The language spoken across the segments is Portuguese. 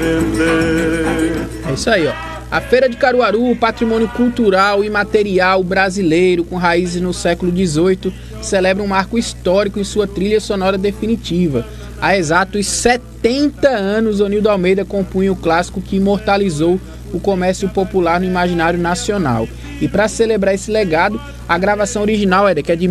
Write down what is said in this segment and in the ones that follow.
É isso aí, ó. A Feira de Caruaru, patrimônio cultural e material brasileiro com raízes no século XVIII, celebra um marco histórico em sua trilha sonora definitiva. Há exatos 70 anos, Onildo Almeida compunha o clássico que imortalizou o comércio popular no imaginário nacional. E para celebrar esse legado, a gravação original, que é de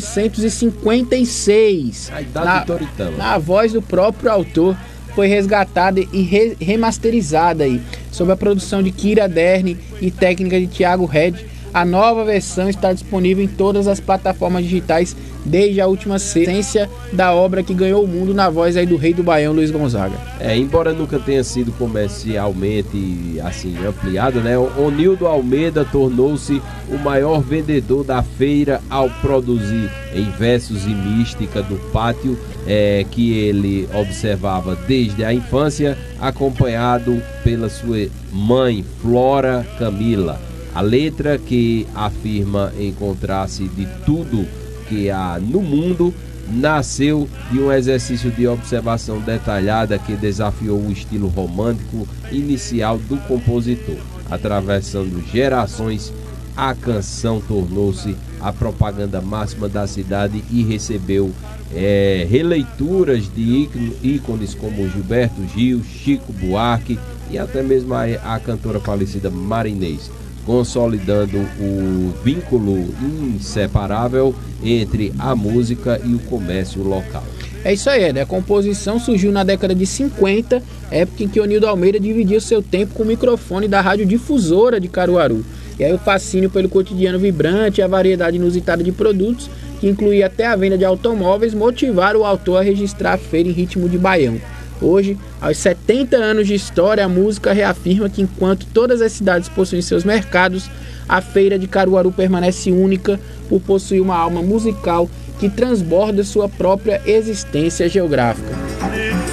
1956, na voz do próprio autor, foi resgatada e remasterizada aí, sob a produção de Kira Derni e técnica de Thiago Red. A nova versão está disponível em todas as plataformas digitais desde a última essência da obra que ganhou o mundo na voz aí do rei do Baião, Luiz Gonzaga. Embora nunca tenha sido comercialmente assim ampliado, né? Onildo Almeida tornou-se o maior vendedor da feira ao produzir em versos e mística do pátio que ele observava desde a infância, acompanhado pela sua mãe Flora Camila. A letra, que afirma encontrar-se de tudo que há no mundo, nasceu de um exercício de observação detalhada que desafiou o estilo romântico inicial do compositor. Atravessando gerações, a canção tornou-se a propaganda máxima da cidade e recebeu releituras de ícones como Gilberto Gil, Chico Buarque e até mesmo a cantora falecida Marinês, consolidando o vínculo inseparável entre a música e o comércio local. É isso aí, A composição surgiu na década de 50, época em que Onildo Almeida dividia seu tempo com o microfone da Rádio Difusora de Caruaru. E aí o fascínio pelo cotidiano vibrante e a variedade inusitada de produtos, que incluía até a venda de automóveis, motivaram o autor a registrar a feira em ritmo de baião. Hoje, aos 70 anos de história, a música reafirma que enquanto todas as cidades possuem seus mercados, a Feira de Caruaru permanece única por possuir uma alma musical que transborda sua própria existência geográfica.